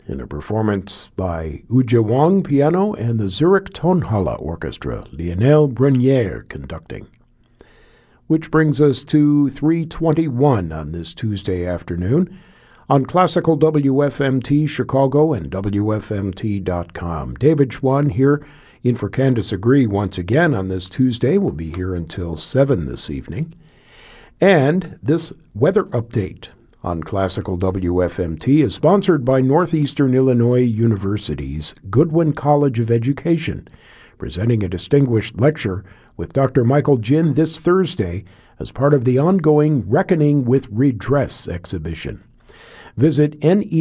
in a performance by Ujia Wang, piano, and the Zurich Tonhalle Orchestra, Lionel Brenier conducting. Which brings us to 3:21 on this Tuesday afternoon on Classical WFMT Chicago and WFMT.com. David Schwann here in for Candace Agree once again on this Tuesday. We'll be here until 7 this evening. And this weather update on Classical WFMT is sponsored by Northeastern Illinois University's Goodwin College of Education, presenting a distinguished lecture with Dr. Michael Jin this Thursday as part of the ongoing Reckoning with Redress exhibition. Visit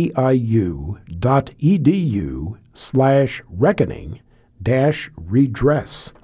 neiu.edu/reckoning-redress.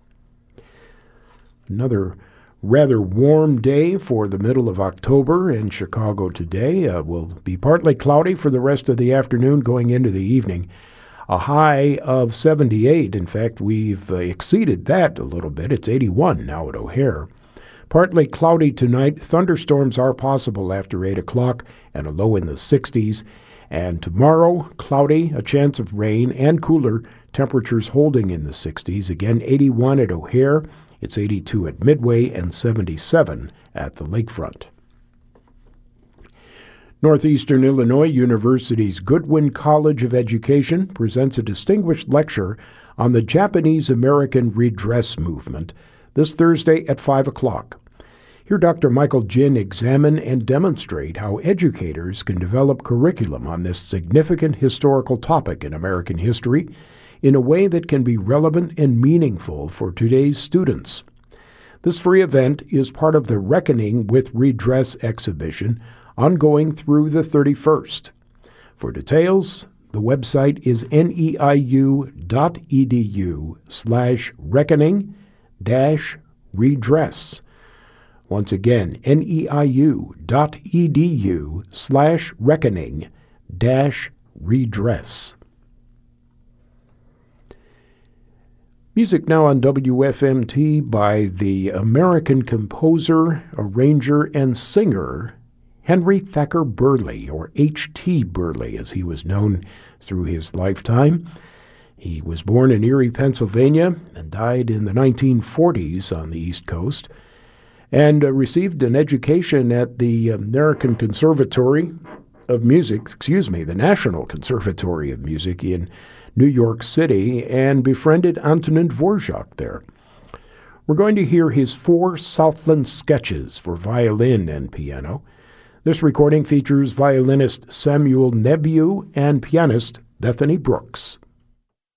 Another rather warm day for the middle of October in Chicago today. Will be partly cloudy for the rest of the afternoon going into the evening. A high of 78. In fact, we've exceeded that a little bit. It's 81 now at O'Hare. Partly cloudy tonight. Thunderstorms are possible after 8 o'clock and a low in the 60s. And tomorrow, cloudy, a chance of rain and cooler. Temperatures holding in the 60s. Again, 81 at O'Hare. It's 82 at Midway and 77 at the lakefront. Northeastern Illinois University's Goodwin College of Education presents a distinguished lecture on the Japanese-American redress movement this Thursday at 5 o'clock. Here Dr. Michael Jin examine and demonstrate how educators can develop curriculum on this significant historical topic in American history in a way that can be relevant and meaningful for today's students. This free event is part of the Reckoning with Redress exhibition ongoing through the 31st. For details, the website is neiu.edu/reckoning-redress. Once again, neiu.edu/reckoning-redress. Music now on WFMT by the American composer, arranger, and singer Henry Thacker Burleigh, or H.T. Burleigh, as he was known through his lifetime. He was born in Erie, Pennsylvania, and died in the 1940s on the East Coast, and received an education at the American Conservatory of Music, the National Conservatory of Music in New York City, and befriended Antonin Dvorak there. We're going to hear his 4 Southland sketches for violin and piano. This recording features violinist Samuel Nebiu and pianist Bethany Brooks.